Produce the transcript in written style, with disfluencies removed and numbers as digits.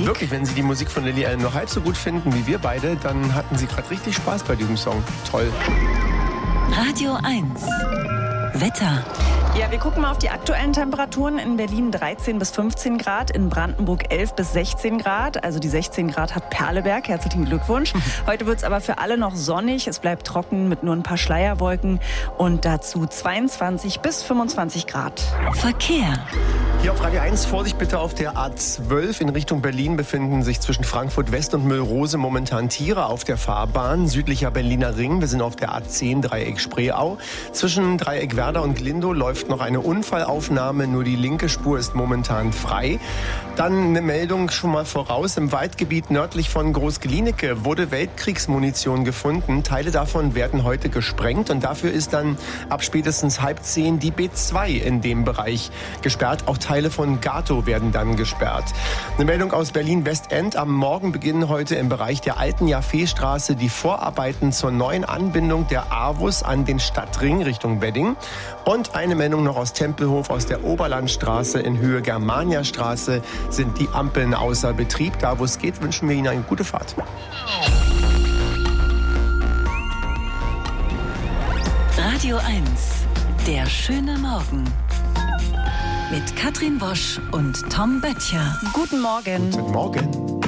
Musik. Wirklich, wenn Sie die Musik von Lily Allen nur halb so gut finden wie wir beide, dann hatten Sie gerade richtig Spaß bei diesem Song. Toll. Radio 1. Wetter. Ja, wir gucken mal auf die aktuellen Temperaturen. In Berlin 13 bis 15 Grad, in Brandenburg 11 bis 16 Grad. Also die 16 Grad hat Perleberg. Herzlichen Glückwunsch. Heute wird es aber für alle noch sonnig. Es bleibt trocken mit nur ein paar Schleierwolken und dazu 22 bis 25 Grad. Verkehr. Hier auf Radio 1, Vorsicht bitte auf der A12 in Richtung Berlin befinden sich zwischen Frankfurt West und Müllrose momentan Tiere auf der Fahrbahn. Südlicher Berliner Ring, wir sind auf der A10 Dreieck Spreeau. Zwischen Dreieck Werder und Glindow läuft noch eine Unfallaufnahme, nur die linke Spur ist momentan frei. Dann eine Meldung schon mal voraus. Im Waldgebiet nördlich von Groß-Glienicke wurde Weltkriegsmunition gefunden. Teile davon werden heute gesprengt und dafür ist dann ab spätestens 9:30 die B2 in dem Bereich gesperrt. Auch Teile von Gato werden dann gesperrt. Eine Meldung aus Berlin-Westend. Am Morgen beginnen heute im Bereich der alten Jaffeestraße die Vorarbeiten zur neuen Anbindung der AWUS an den Stadtring Richtung Wedding. Und eine Meldung noch aus Tempelhof, aus der Oberlandstraße in Höhe Germaniastraße sind die Ampeln außer Betrieb. Da, wo es geht, wünschen wir Ihnen eine gute Fahrt. Radio 1. Der schöne Morgen. Mit Katrin Wosch und Tom Böttcher. Guten Morgen. Guten Morgen.